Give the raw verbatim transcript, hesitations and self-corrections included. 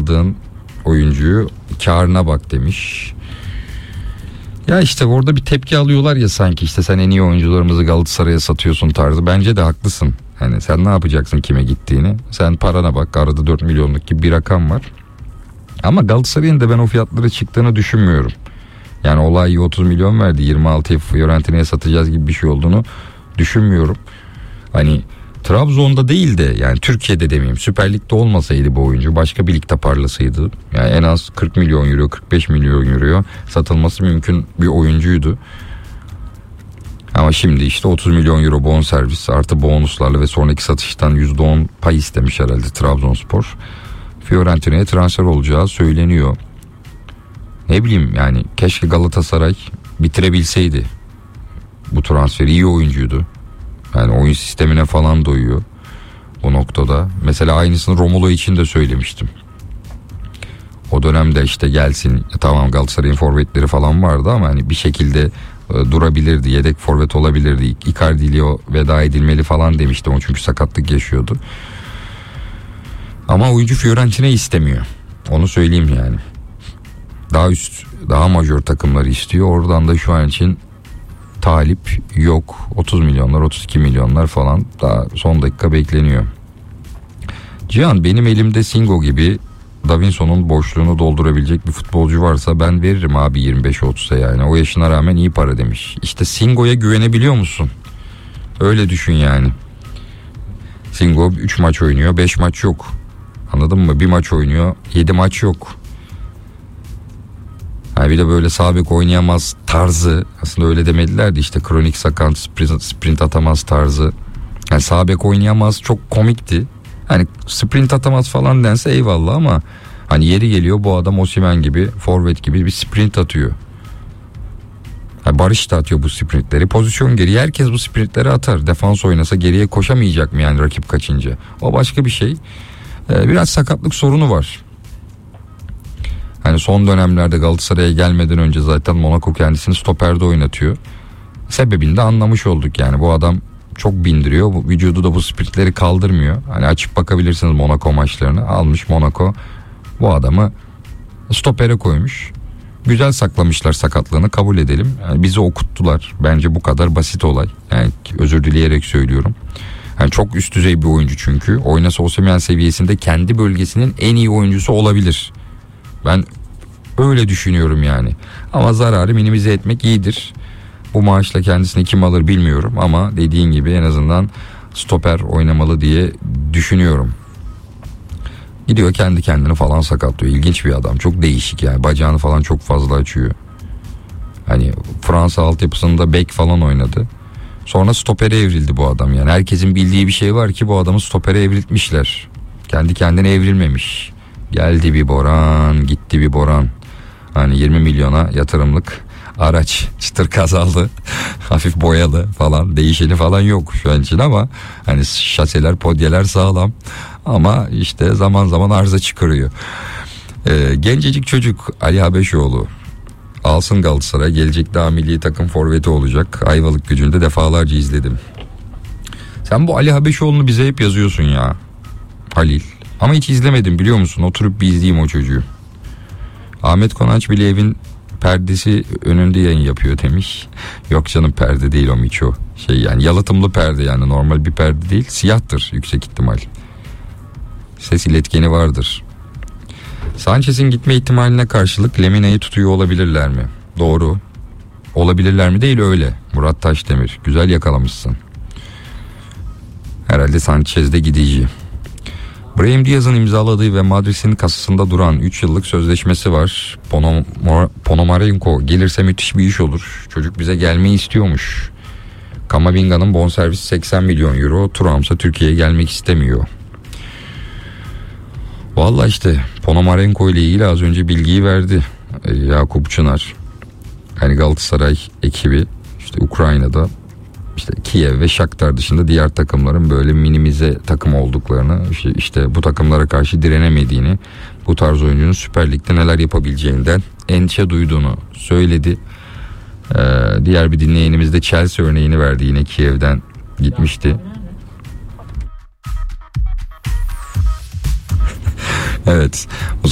aldığın oyuncuyu kârına bak demiş. Ya işte orada bir tepki alıyorlar ya sanki, işte sen en iyi oyuncularımızı Galatasaray'a satıyorsun tarzı. Bence de haklısın. Hani sen ne yapacaksın kime gittiğini? Sen parana bak, arada dört milyonluk gibi bir rakam var. Ama Galatasaray'ın da ben o fiyatlara çıktığını düşünmüyorum. Yani olay otuz milyon verdi, yirmi altıya Fiorentina'ya satacağız gibi bir şey olduğunu düşünmüyorum. Hani Trabzon'da değil de, yani Türkiye'de demeyeyim, Süper Lig'de olmasaydı bu oyuncu, başka bir ligde parlasaydı, yani en az kırk milyon euro, kırk beş milyon euro satılması mümkün bir oyuncuydu. Ama şimdi işte otuz milyon euro bonservis artı bonuslarla ve sonraki satıştan yüzde on pay istemiş herhalde Trabzonspor. Fiorentina'ya transfer olacağı söyleniyor. Ne bileyim yani, keşke Galatasaray bitirebilseydi bu transferi. İyi oyuncuydu. Yani oyun sistemine falan doyuyor o noktada. Mesela aynısını Romulo için de söylemiştim. O dönemde işte gelsin, tamam Galatasaray'ın forvetleri falan vardı ama hani bir şekilde e, durabilirdi, yedek forvet olabilirdi. Icardi ile o veda edilmeli falan demiştim o, çünkü sakatlık yaşıyordu. Ama oyuncu Fiorentina istemiyor. Onu söyleyeyim yani. Daha üst, daha majör takımları istiyor. Oradan da şu an için talip yok. otuz milyonlar, otuz iki milyonlar falan daha son dakika bekleniyor. Cihan, benim elimde Singo gibi Davinson'un boşluğunu doldurabilecek bir futbolcu varsa ben veririm abi yirmi beş otuza yani. O yaşına rağmen iyi para demiş. İşte Singo'ya güvenebiliyor musun? Öyle düşün yani. Singo üç maç oynuyor, beş maç yok. Anladın mı? Bir maç oynuyor, yedi maç yok. Yani bir de böyle sağ bek oynayamaz tarzı, aslında öyle demediler de işte kronik sakat, sprint, sprint atamaz tarzı. Yani sağ bek oynayamaz çok komikti. Hani sprint atamaz falan dense eyvallah ama hani yeri geliyor bu adam Osimhen gibi, forvet gibi bir sprint atıyor. Yani Barış da atıyor bu sprintleri. Pozisyon geriye herkes bu sprintleri atar. Defans oynasa geriye koşamayacak mı yani rakip kaçınca? O başka bir şey. Ee, biraz sakatlık sorunu var. Hani son dönemlerde Galatasaray'a gelmeden önce zaten Monaco kendisini stoperde oynatıyor. Sebebini de anlamış olduk yani. Bu adam çok bindiriyor. Bu vücudu da bu sprintleri kaldırmıyor. Hani açıp bakabilirsiniz Monaco maçlarını. Almış Monaco bu adamı stopere koymuş. Güzel saklamışlar sakatlığını, kabul edelim. Yani bizi okuttular. Bence bu kadar basit olay. Yani özür dileyerek söylüyorum. Yani çok üst düzey bir oyuncu çünkü. Oynasa Osimhen seviyesinde kendi bölgesinin en iyi oyuncusu olabilir. Ben öyle düşünüyorum yani. Ama zararı minimize etmek iyidir. Bu maaşla kendisini kim alır bilmiyorum ama dediğin gibi en azından stoper oynamalı diye düşünüyorum. Gidiyor kendi kendini falan sakatlıyor. İlginç bir adam. Çok değişik yani. Bacağını falan çok fazla açıyor. Hani Fransa altyapısında bek falan oynadı. Sonra stopere evrildi bu adam yani. Herkesin bildiği bir şey var ki bu adamı stopere evriltmişler. Kendi kendine evrilmemiş. Geldi bir Boran, gitti bir Boran. Hani yirmi milyona yatırımlık araç, çıtır kazalı, hafif boyalı falan, değişeni falan yok şu an için ama hani şaseler, podyeler sağlam ama işte zaman zaman arıza çıkarıyor. Ee, gencecik çocuk Ali Habeşoğlu alsın Galatasaray, gelecek daha milli takım forveti olacak. Ayvalık Gücü'nde defalarca izledim. Sen bu Ali Habeşoğlu'nu bize hep yazıyorsun ya Halil. Ama hiç izlemedim biliyor musun? Oturup bir izleyeyim o çocuğu. Ahmet Konaç bile evin perdesi önünde yayın yapıyor demiş. Yok canım, perde değil o Miço. Şey yani yalıtımlı perde, yani normal bir perde değil. Siyahtır yüksek ihtimal. Ses iletkeni vardır. Sanchez'in gitme ihtimaline karşılık Lemina'yı tutuyor olabilirler mi? Doğru. Olabilirler mi değil, öyle. Murat Taşdemir. Güzel yakalamışsın. Herhalde Sanchez de gidici. Brahim Diaz'ın imzaladığı ve Madrid'in kasasında duran üç yıllık sözleşmesi var. Ponom- Ponomarenko gelirse müthiş bir iş olur. Çocuk bize gelmeyi istiyormuş. Kamavinga'nın bonservisi seksen milyon euro. Thuram'sa Türkiye'ye gelmek istemiyor. Vallahi işte Ponomarenko ile ilgili az önce bilgiyi verdi e, Yakup Çınar. Yani Galatasaray ekibi işte Ukrayna'da, İşte Kiev ve Shakhtar dışında diğer takımların böyle minimize takım olduklarını, işte, işte bu takımlara karşı direnemediğini, bu tarz oyuncunun Süper Lig'de neler yapabileceğinden endişe duyduğunu söyledi. Ee, diğer bir dinleyenimiz de Chelsea örneğini verdi, yine Kiev'den gitmişti. Evet.